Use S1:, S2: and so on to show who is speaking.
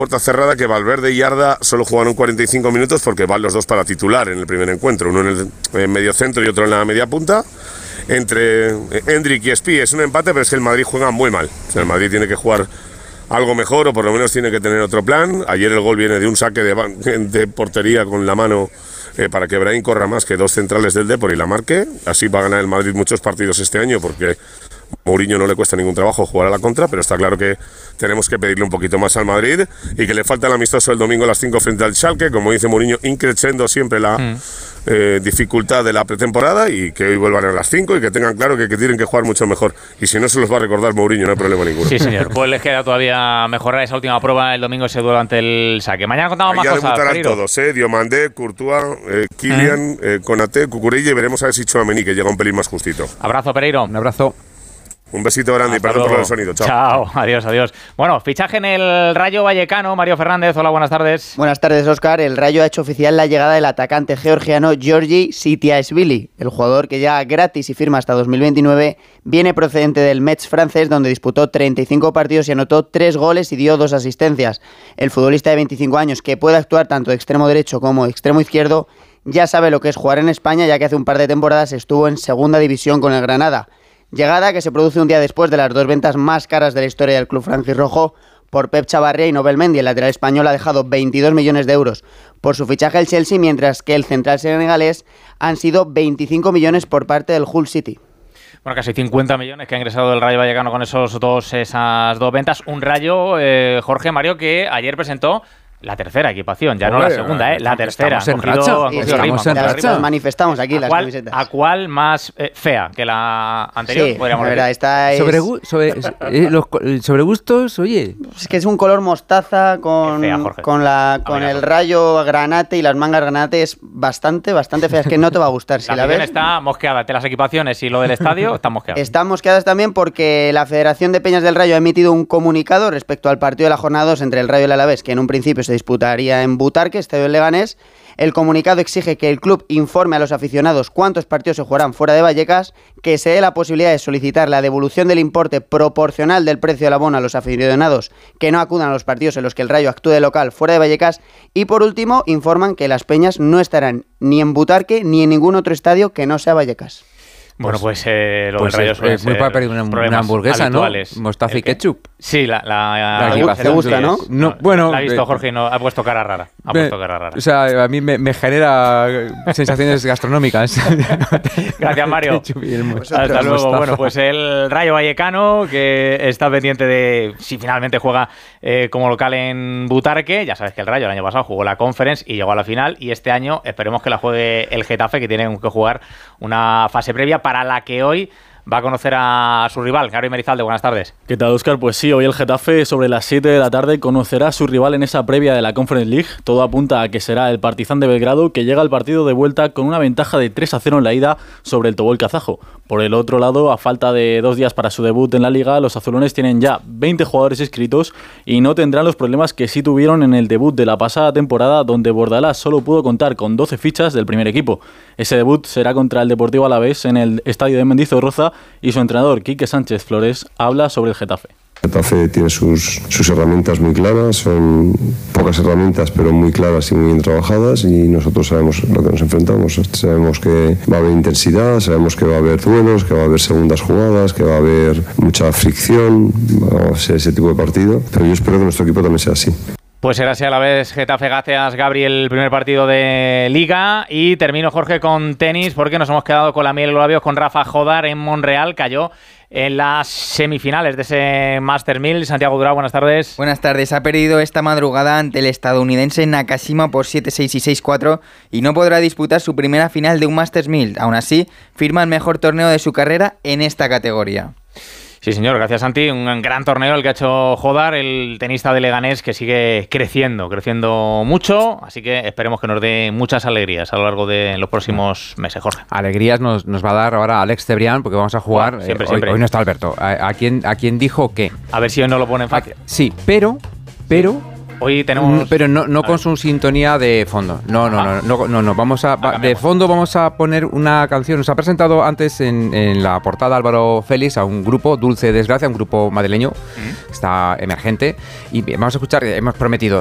S1: puerta cerrada que Valverde y Arda solo jugaron 45 minutos porque van los dos para titular en el primer encuentro, uno en el medio centro y otro en la media punta. Entre Endrick y Espí es un empate, pero es que el Madrid juega muy mal. O sea, el Madrid tiene que jugar algo mejor o por lo menos tiene que tener otro plan. Ayer el gol viene de un saque de portería con la mano para que Brahim corra más que dos centrales del Depor y la marque. Así va a ganar el Madrid muchos partidos este año porque Mourinho no le cuesta ningún trabajo jugar a la contra, pero está claro que tenemos que pedirle un poquito más al Madrid y que le falta el amistoso el domingo a las 5 frente al Schalke, como dice Mourinho, increciendo siempre la dificultad de la pretemporada y que hoy vuelvan a las 5 y que tengan claro que tienen que jugar mucho mejor. Y si no se los va a recordar Mourinho, no hay problema ninguno.
S2: Sí, señor. Pues les queda todavía mejorar esa última prueba el domingo, ese duelo ante el Schalke. Mañana contamos más cosas. Ya debutarán
S1: todos, Diomandé, Courtois, Kylian, Konaté, Cucurella y veremos a ver si Tchouaméni, que llega un pelín más justito.
S2: Abrazo, Pereiro.
S3: Un abrazo.
S1: Un besito grande y perdón por el sonido. Chao.
S2: Chao, adiós. Bueno, fichaje en el Rayo Vallecano. Mario Fernández, hola, buenas tardes.
S4: Buenas tardes, Óscar. El Rayo ha hecho oficial la llegada del atacante georgiano Georgi Sitiashvili. El jugador que ya gratis y firma hasta 2029 viene procedente del Metz francés, donde disputó 35 partidos y anotó 3 goles y dio 2 asistencias. El futbolista de 25 años, que puede actuar tanto de extremo derecho como de extremo izquierdo, ya sabe lo que es jugar en España, ya que hace un par de temporadas estuvo en segunda división con el Granada. Llegada que se produce un día después de las 2 ventas más caras de la historia del club franjirrojo por Pep Chavarría y Nobel Mendy. El lateral español ha dejado 22 millones de euros por su fichaje al Chelsea, mientras que el central senegalés han sido 25 millones por parte del Hull City.
S2: Bueno, casi 50 millones que ha ingresado el Rayo Vallecano con esas dos ventas. Un Rayo, Jorge Mario, que ayer presentó la tercera equipación, ya no la segunda, la tercera.
S3: Estamos en racha.
S4: Nos manifestamos aquí las camisetas.
S2: ¿A cuál más fea que la anterior?
S4: Sí,
S2: podríamos
S4: decir. Esta es...
S3: sobre gustos, oye.
S4: Es que es un color mostaza con el rayo granate y las mangas granate. Es bastante fea. Es que no te va a gustar. Si la ves,
S2: está mosqueada entre las equipaciones y lo del estadio, están mosqueadas.
S4: Están mosqueadas también porque la Federación de Peñas del Rayo ha emitido un comunicado respecto al partido de la jornada 2 entre el Rayo y el Alavés, que en un principio se disputaría en Butarque, estadio del Leganés. El comunicado exige que el club informe a los aficionados cuántos partidos se jugarán fuera de Vallecas, que se dé la posibilidad de solicitar la devolución del importe proporcional del precio del abono a los aficionados que no acudan a los partidos en los que el Rayo actúe de local fuera de Vallecas. Y por último, informan que las peñas no estarán ni en Butarque ni en ningún otro estadio que no sea Vallecas.
S2: Bueno, pues lo del Rayo
S3: es muy para pedir una hamburguesa,
S2: habituales.
S3: ¿No? Mostaza y ketchup.
S2: Sí, la
S4: ¿Te gusta, no?
S3: No, bueno,
S2: la ha visto Jorge y no, ha puesto cara rara.
S3: O sea, a mí me genera sensaciones gastronómicas.
S2: Gracias, Mario. Hasta luego. Bueno, pues el Rayo Vallecano, que está pendiente de si finalmente juega como local en Butarque. Ya sabes que el Rayo el año pasado jugó la Conference y llegó a la final. Y este año esperemos que la juegue el Getafe, que tiene que jugar una fase previa para la que hoy va a conocer a su rival. Gary Merizalde, buenas tardes.
S5: ¿Qué tal, Óscar? Pues sí, hoy el Getafe sobre las 7 de la tarde conocerá a su rival en esa previa de la Conference League. Todo apunta a que será el Partizan de Belgrado, que llega al partido de vuelta con una ventaja de 3-0 en la ida sobre el Tobol kazajo. Por el otro lado, a falta de 2 días para su debut en la Liga, los azulones tienen ya 20 jugadores inscritos y no tendrán los problemas que sí tuvieron en el debut de la pasada temporada, donde Bordalás solo pudo contar con 12 fichas del primer equipo. Ese debut será contra el Deportivo Alavés en el estadio de Mendizorroza y su entrenador, Quique Sánchez Flores, habla sobre el Getafe.
S6: Getafe tiene sus herramientas muy claras, son pocas herramientas pero muy claras y muy bien trabajadas, y nosotros sabemos lo que nos enfrentamos. Sabemos que va a haber intensidad, sabemos que va a haber duelos, que va a haber segundas jugadas, que va a haber mucha fricción, va a ser ese tipo de partido, pero yo espero que nuestro equipo también sea así.
S2: Pues será así a la vez. Getafe, gracias Gabriel, el primer partido de Liga. Y termino, Jorge, con tenis, porque nos hemos quedado con la miel en los labios con Rafa Jodar en Monreal. Cayó en las semifinales de ese Master 1000. Santiago Durao, buenas tardes.
S7: Buenas tardes. Ha perdido esta madrugada ante el estadounidense Nakashima por 7-6 y 6-4 y no podrá disputar su primera final de un Masters 1000. Aún así, firma el mejor torneo de su carrera en esta categoría.
S2: Sí, señor, gracias Santi. Un gran torneo el que ha hecho Jodar, el tenista de Leganés, que sigue creciendo mucho, así que esperemos que nos dé muchas alegrías a lo largo de los próximos meses, Jorge.
S3: Alegrías nos va a dar ahora Alex Cebrián, porque vamos a jugar, bueno, siempre. Hoy no está Alberto, a quien dijo que...
S2: A ver si hoy no lo ponen fácil.
S3: Sí, pero
S2: Hoy tenemos...
S3: Pero no con su sintonía de fondo. No. De fondo vamos a poner una canción. Nos ha presentado antes en la portada Álvaro Félix a un grupo, Dulce Desgracia, un grupo madrileño, está emergente. Y vamos a escuchar, hemos prometido